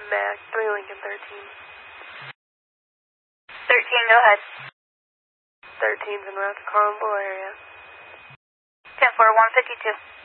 Mac, 3 Lincoln 13. 13, go ahead. 13's en route to Carlinville area. 10-4, 152.